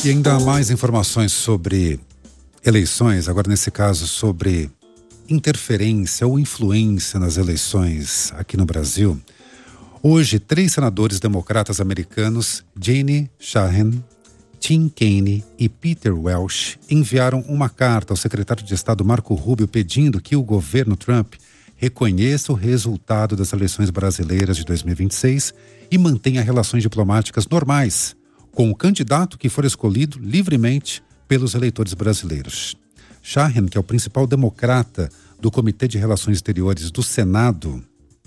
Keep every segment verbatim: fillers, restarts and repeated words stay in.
E ainda mais informações sobre eleições, agora nesse caso sobre interferência ou influência nas eleições aqui no Brasil. Hoje, três senadores democratas americanos, Jeanne Shaheen, Tim Kaine e Peter Welch, enviaram uma carta ao secretário de Estado Marco Rubio pedindo que o governo Trump reconheça o resultado das eleições brasileiras de dois mil e vinte e seis e mantenha relações diplomáticas normais com o candidato que for escolhido livremente pelos eleitores brasileiros. Shaheen, que é o principal democrata do Comitê de Relações Exteriores do Senado,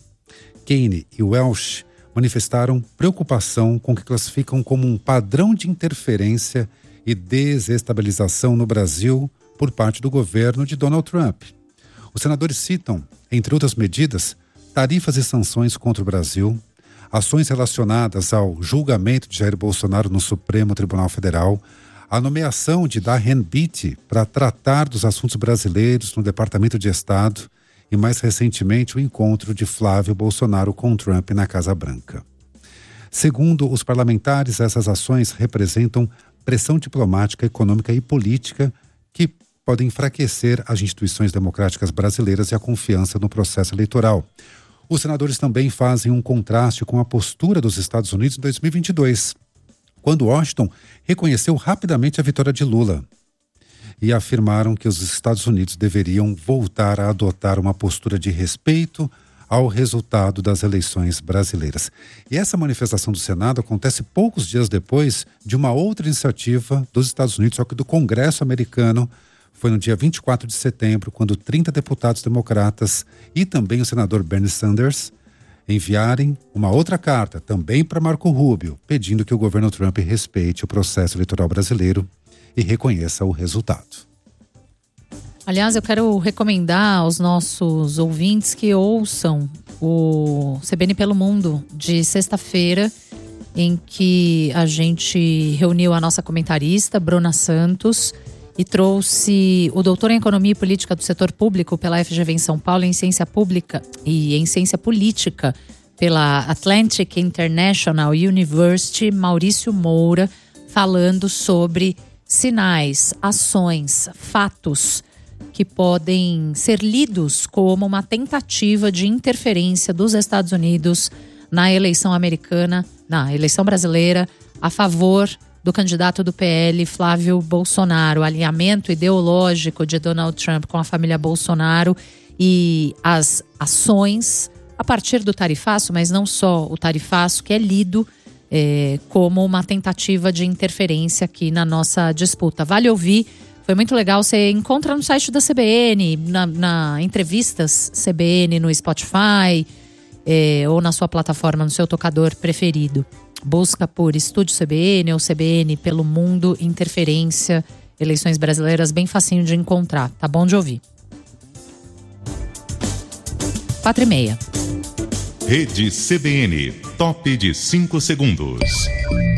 Kaine e Welch manifestaram preocupação com o que classificam como um padrão de interferência e desestabilização no Brasil por parte do governo de Donald Trump. Os senadores citam, entre outras medidas, tarifas e sanções contra o Brasil, ações relacionadas ao julgamento de Jair Bolsonaro no Supremo Tribunal Federal, a nomeação de Darren Beatty para tratar dos assuntos brasileiros no Departamento de Estado e, mais recentemente, o encontro de Flávio Bolsonaro com Trump na Casa Branca. Segundo os parlamentares, essas ações representam pressão diplomática, econômica e política que podem enfraquecer as instituições democráticas brasileiras e a confiança no processo eleitoral. Os senadores também fazem um contraste com a postura dos Estados Unidos em dois mil e vinte e dois, quando Washington reconheceu rapidamente a vitória de Lula e afirmaram que os Estados Unidos deveriam voltar a adotar uma postura de respeito ao resultado das eleições brasileiras. E essa manifestação do Senado acontece poucos dias depois de uma outra iniciativa dos Estados Unidos, só que do Congresso americano. Foi no dia vinte e quatro de setembro, quando trinta deputados democratas e também o senador Bernie Sanders enviarem uma outra carta, também para Marco Rubio, pedindo que o governo Trump respeite o processo eleitoral brasileiro e reconheça o resultado. Aliás, eu quero recomendar aos nossos ouvintes que ouçam o C B N Pelo Mundo de sexta-feira, em que a gente reuniu a nossa comentarista, Bruna Santos, e trouxe o doutor em Economia e Política do Setor Público pela F G V em São Paulo, em Ciência Pública e em Ciência Política pela Atlantic International University, Maurício Moura, falando sobre sinais, ações, fatos que podem ser lidos como uma tentativa de interferência dos Estados Unidos na eleição americana, na eleição brasileira, a favor do candidato do P L, Flávio Bolsonaro. O alinhamento ideológico de Donald Trump com a família Bolsonaro e as ações a partir do tarifaço, mas não só o tarifaço, que é lido é, como uma tentativa de interferência aqui na nossa disputa. Vale ouvir, foi muito legal. Você encontra no site da C B N, na, na entrevistas C B N no Spotify é, ou na sua plataforma, no seu tocador preferido. Busca por Estúdio C B N ou C B N Pelo Mundo, Interferência, Eleições Brasileiras, bem facinho de encontrar, tá bom de ouvir. Quatro e meia. Rede C B N, top de cinco segundos.